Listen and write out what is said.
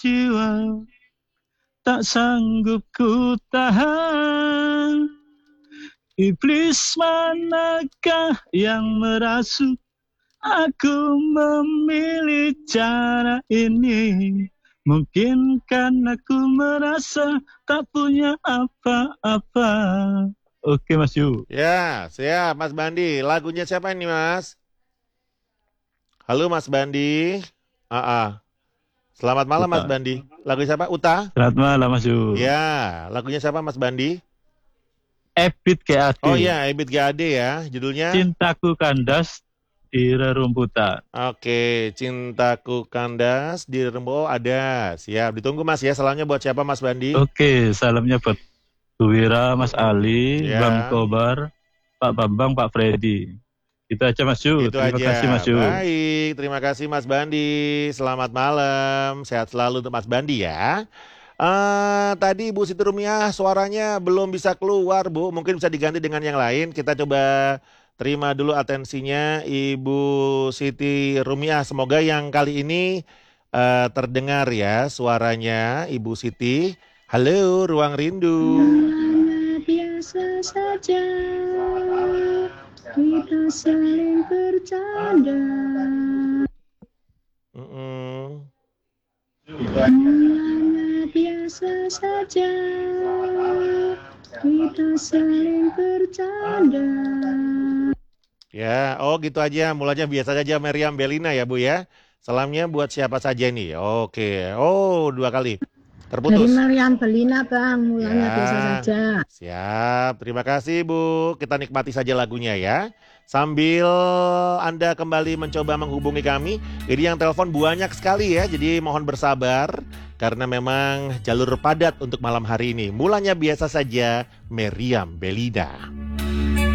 jiwa, tak sanggup ku tahan. Iblis manakah yang merasuk aku memilih cara ini? Mungkin karena aku merasa tak punya apa-apa. Oke Mas Yu. Ya, siap Mas Bandi. Lagunya siapa ini Mas? Halo Mas Bandi. Selamat malam Mas Uta. Bandi. Lagu siapa? Uta? Selamat malam Mas Yu. Ya, lagunya siapa Mas Bandi? Ebit GAD. Oh ya, Ebit GAD ya. Judulnya? Cintaku kandas di rerumputan. Oke, Cintaku Kandas di Rembo ada. Siap, ditunggu Mas ya. Salamnya buat siapa Mas Bandi? Oke, salamnya buat Bu Wira, Mas Ali, Bang Ya, Kobar, Pak Bambang, Pak Freddy. Itu aja Mas Yu. itu Terima aja. kasih Mas Yu. Baik, terima kasih Mas Bandi. Selamat malam. Sehat selalu untuk Mas Bandi ya. Tadi Bu Siti Rumiah suaranya belum bisa keluar Bu. Mungkin bisa diganti dengan yang lain. Kita coba terima dulu atensinya Ibu Siti Rumiah. Semoga yang kali ini terdengar ya suaranya Ibu Siti. Halo, Ruang Rindu. Mulanya biasa saja, kita saling bercanda. Mulanya biasa saja, kita saling bercanda. Ya, oh gitu aja. Mulanya biasa saja Meriam Belina ya Bu ya. Salamnya buat siapa saja nih? Oke. Oh, 2 kali. Dari Terputus. Mariam Belina Bang, mulanya Ya, biasa saja. siap. Terima kasih Bu. Kita nikmati saja lagunya ya. Sambil Anda kembali mencoba menghubungi kami. Ini yang telepon banyak sekali ya. Jadi mohon bersabar. Karena memang jalur padat untuk malam hari ini. Mulanya biasa saja Meriam Belina.